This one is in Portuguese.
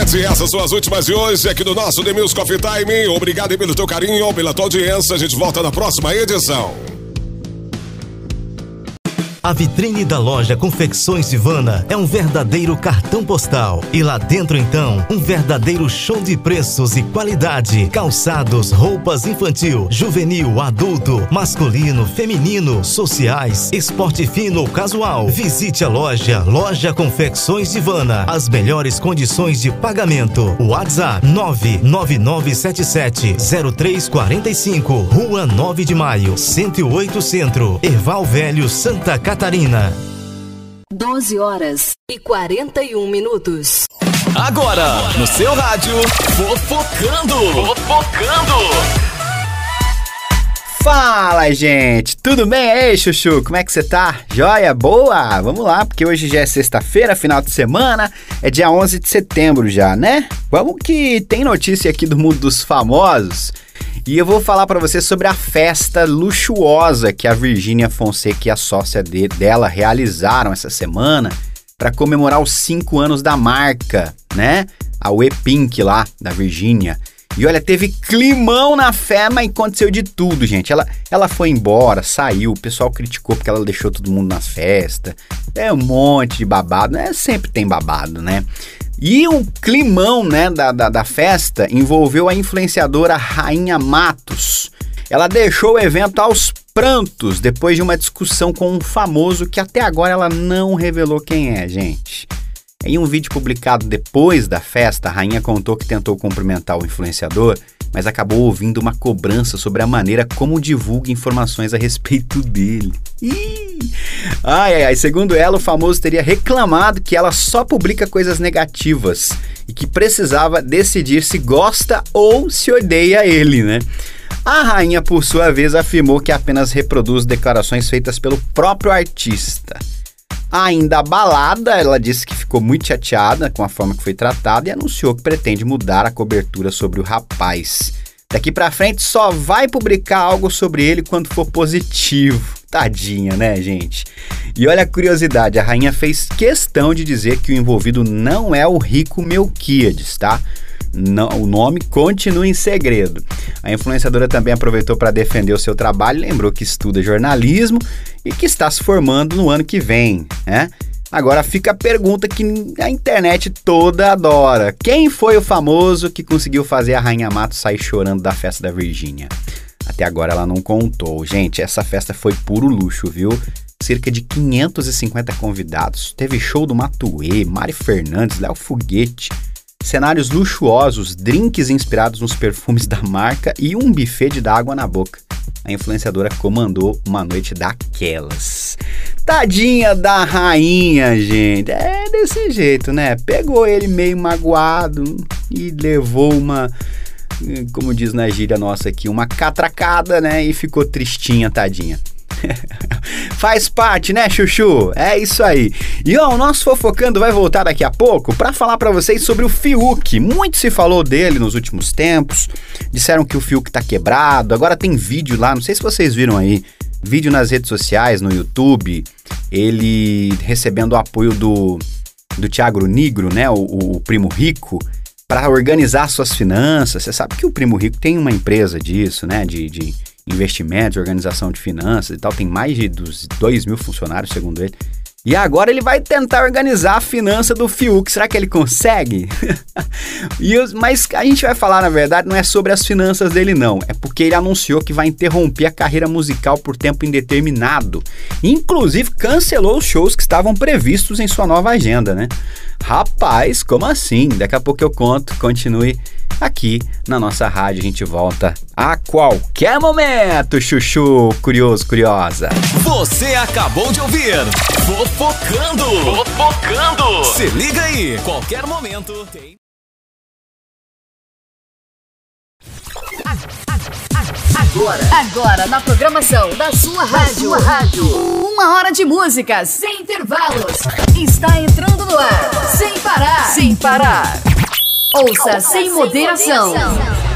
E essas são as últimas de hoje aqui do nosso The Music Coffee Time. Obrigado aí pelo teu carinho, pela tua audiência. A gente volta na próxima edição. A vitrine da loja Confecções Ivana é um verdadeiro cartão postal. E lá dentro, então, um verdadeiro show de preços e qualidade. Calçados, roupas infantil, juvenil, adulto, masculino, feminino, sociais, esporte fino ou casual. Visite a loja Confecções Ivana. As melhores condições de pagamento. WhatsApp 999770345. Rua 9 de Maio, 108 Centro, Erval Velho, Santa Catarina. 12h41. Agora, no seu rádio, Fofocando. Fala, gente! Tudo bem aí, Chuchu? Como é que você tá? Joia? Boa? Vamos lá, porque hoje já é sexta-feira, final de semana, é dia 11 de setembro já, né? Vamos que tem notícia aqui do mundo dos famosos. E eu vou falar pra você sobre a festa luxuosa que a Virgínia Fonseca e a sócia dela realizaram essa semana para comemorar os 5 anos da marca, né? A We Pink lá, da Virgínia. E olha, teve climão na festa, mas aconteceu de tudo, gente. Ela foi embora, saiu, o pessoal criticou porque ela deixou todo mundo na festa. É um monte de babado, né? Sempre tem babado, né? E o climão, né, da festa envolveu a influenciadora Rainha Matos. Ela deixou o evento aos prantos depois de uma discussão com um famoso que até agora ela não revelou quem é, gente. Em um vídeo publicado depois da festa, a rainha contou que tentou cumprimentar o influenciador, mas acabou ouvindo uma cobrança sobre a maneira como divulga informações a respeito dele. Segundo ela, o famoso teria reclamado que ela só publica coisas negativas e que precisava decidir se gosta ou se odeia ele, né? A rainha, por sua vez, afirmou que apenas reproduz declarações feitas pelo próprio artista. Ainda abalada, ela disse que ficou muito chateada com a forma que foi tratada e anunciou que pretende mudar a cobertura sobre o rapaz. Daqui pra frente só vai publicar algo sobre ele quando for positivo. Tadinha, né, gente? E olha a curiosidade, a rainha fez questão de dizer que o envolvido não é o rico Melquíades, tá? Não, o nome continua em segredo. A influenciadora também aproveitou para defender o seu trabalho e lembrou que estuda jornalismo e que está se formando no ano que vem, né? Agora fica a pergunta que a internet toda adora. Quem foi o famoso que conseguiu fazer a Rainha Matos sair chorando da festa da Virgínia? Até agora ela não contou. Gente, essa festa foi puro luxo, viu? Cerca de 550 convidados. Teve show do Matuê, Mari Fernandes, Léo Foguete. Cenários luxuosos, drinks inspirados nos perfumes da marca e um buffet de dar água na boca. A influenciadora comandou uma noite daquelas. Tadinha da rainha, gente. É desse jeito, né? Pegou ele meio magoado e levou uma, como diz na gíria nossa aqui, uma catracada, né? E ficou tristinha, tadinha. Faz parte, né, Chuchu? É isso aí. E ó, o nosso Fofocando vai voltar daqui a pouco para falar para vocês sobre o Fiuk. Muito se falou dele nos últimos tempos. Disseram que o Fiuk tá quebrado. Agora tem vídeo lá, não sei se vocês viram aí. Vídeo nas redes sociais, no YouTube. Ele recebendo o apoio do Thiago Nigro, né, o Primo Rico, para organizar suas finanças. Você sabe que o Primo Rico tem uma empresa disso, né, de investimentos, organização de finanças e tal, tem mais de 2.000 funcionários, segundo ele. E agora ele vai tentar organizar a finança do Fiuk. Será que ele consegue? Mas a gente vai falar, na verdade, não é sobre as finanças dele, não. É porque ele anunciou que vai interromper a carreira musical por tempo indeterminado. Inclusive, cancelou os shows que estavam previstos em sua nova agenda, né? Rapaz, como assim? Daqui a pouco eu conto. Continue aqui na nossa rádio. A gente volta a qualquer momento, Chuchu, curioso, curiosa. Você acabou de ouvir Fofocando. Fofocando. Se liga aí, qualquer momento tem... Agora na programação da sua rádio. 1 hora de música sem intervalos. Está entrando no ar. Sem parar. Ouça sem moderação.